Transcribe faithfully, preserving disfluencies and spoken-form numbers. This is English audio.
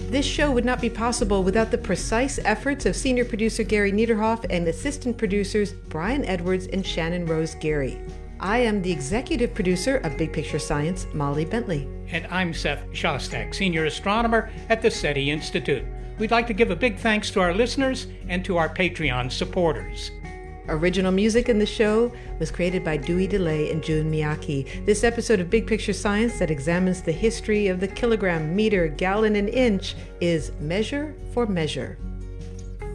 This show would not be possible without the precise efforts of senior producer Gary Niederhoff and assistant producers Brian Edwards and Shannon Rose Gary. I am the executive producer of Big Picture Science, Molly Bentley. And I'm Seth Shostak, senior astronomer at the SETI Institute. We'd like to give a big thanks to our listeners and to our Patreon supporters. Original music in the show was created by Dewey DeLay and Jun Miyake. This episode of Big Picture Science that examines the history of the kilogram, meter, gallon, and inch is Measure for Measure.